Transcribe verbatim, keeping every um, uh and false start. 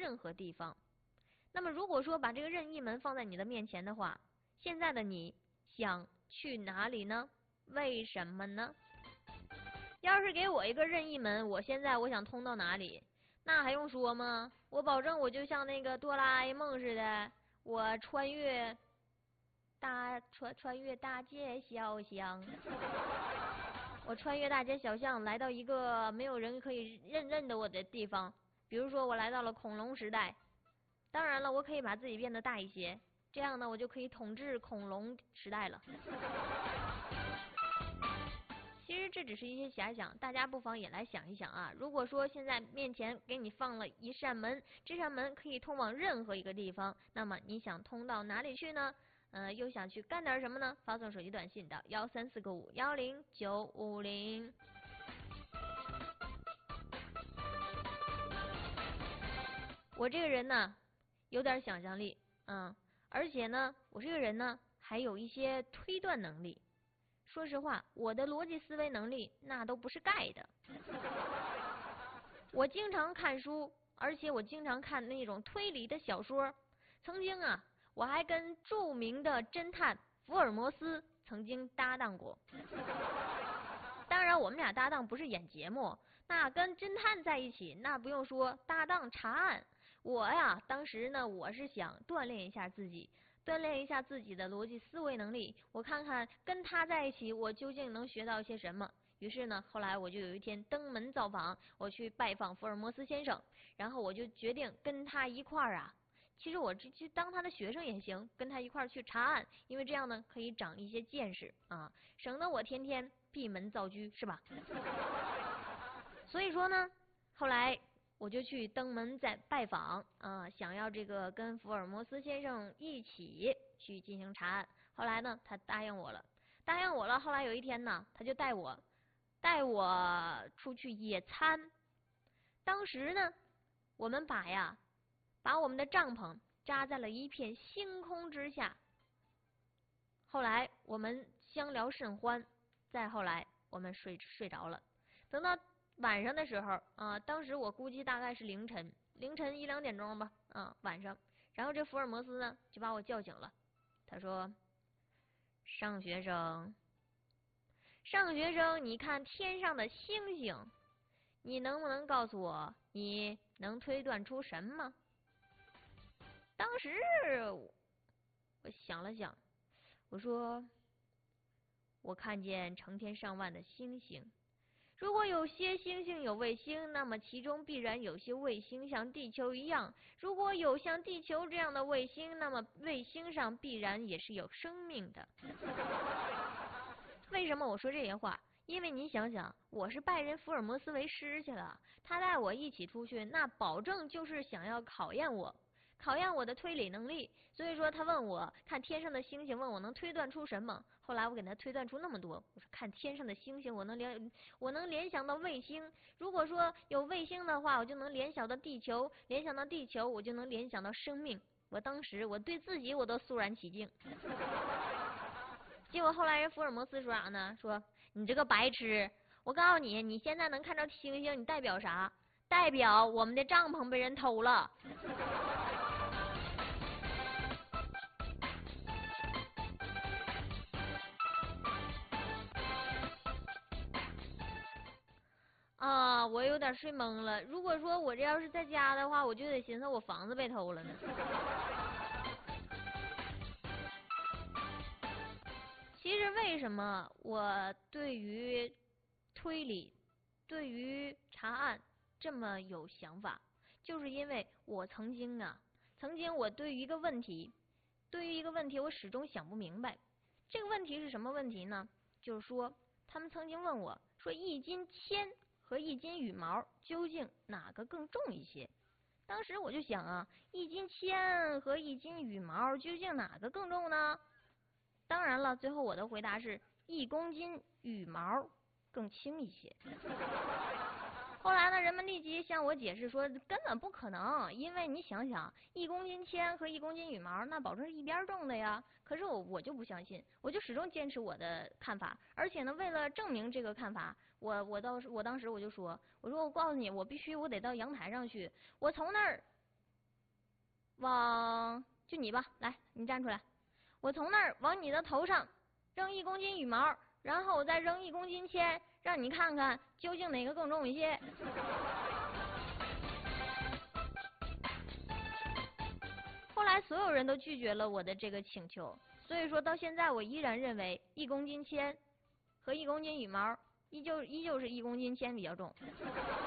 任何地方。那么如果说把这个任意门放在你的面前的话，现在的你想去哪里呢？为什么呢？要是给我一个任意门，我现在我想通到哪里，那还用说吗？我保证我就像那个哆啦 A 梦似的，我穿越大穿穿越大街小巷，我穿越大街小巷来到一个没有人可以认认得我的地方，比如说我来到了恐龙时代。当然了，我可以把自己变得大一些，这样呢，我就可以统治恐龙时代了。其实这只是一些遐想，大家不妨也来想一想啊。如果说现在面前给你放了一扇门，这扇门可以通往任何一个地方，那么你想通到哪里去呢？呃，又想去干点什么呢？发送手机短信到幺三四个五幺零九五零。我这个人呢，有点想象力，嗯，而且呢，我这个人呢，还有一些推断能力。说实话，我的逻辑思维能力那都不是盖的。我经常看书，而且我经常看那种推理的小说。曾经啊，我还跟著名的侦探福尔摩斯曾经搭档过。当然，我们俩搭档不是演节目，那跟侦探在一起，那不用说，搭档查案。我呀，当时呢，我是想锻炼一下自己，锻炼一下自己的逻辑思维能力。我看看跟他在一起，我究竟能学到一些什么。于是呢，后来我就有一天登门造访，我去拜访福尔摩斯先生，然后我就决定跟他一块儿啊。其实我去去当他的学生也行，跟他一块儿去查案，因为这样呢可以长一些见识啊，省得我天天闭门造车，是吧？所以说呢，后来我就去登门再拜访啊，想要这个跟福尔摩斯先生一起去进行查案。后来呢，他答应我了，答应我了。后来有一天呢，他就带我带我出去野餐。当时呢，我们把呀。把我们的帐篷扎在了一片星空之下。后来我们相聊甚欢，再后来我们睡睡着了。等到晚上的时候啊，当时我估计大概是凌晨，凌晨一两点钟吧，啊，晚上。然后这福尔摩斯呢就把我叫醒了，他说：“上学生，上学生，你看天上的星星，你能不能告诉我，你能推断出什么？”当时我想了想，我说：“我看见成千上万的星星，如果有些星星有卫星，那么其中必然有些卫星像地球一样；如果有像地球这样的卫星，那么卫星上必然也是有生命的。”为什么我说这些话？因为你想想，我是拜人福尔摩斯为师去了，他带我一起出去，那保证就是想要考验我。考验我的推理能力，所以说他问我看天上的星星，问我能推断出什么。后来我给他推断出那么多，我说看天上的星星，我能联我能联想到卫星。如果说有卫星的话，我就能联想到地球，联想到地球，我就能联想到生命。我当时我对自己我都肃然起敬。结果后来人福尔摩斯说啥呢？说你这个白痴，我告诉你，你现在能看到星星，你代表啥？代表我们的帐篷被人偷了。啊，我有点睡懵了。如果说我这要是在家的话，我就得寻思我房子被偷了呢。其实为什么我对于推理、对于查案这么有想法，就是因为我曾经啊，曾经我对于一个问题，对于一个问题我始终想不明白。这个问题是什么问题呢？就是说，他们曾经问我说，一斤铅和一斤羽毛究竟哪个更重一些？当时我就想啊，一斤铅和一斤羽毛究竟哪个更重呢？当然了，最后我的回答是一公斤羽毛更轻一些。后来呢，人们立即向我解释说，根本不可能，因为你想想，一公斤铅和一公斤羽毛，那保证是一边重的呀。可是我我就不相信，我就始终坚持我的看法。而且呢，为了证明这个看法，我我当时我当时我就说，我说我告诉你，我必须我得到阳台上去，我从那儿往就你吧，来，你站出来，我从那儿往你的头上扔一公斤羽毛，然后我再扔一公斤铅，让你看看究竟哪个更重一些。后来所有人都拒绝了我的这个请求，所以说到现在我依然认为一公斤铅和一公斤羽毛依旧依旧是一公斤铅比较重。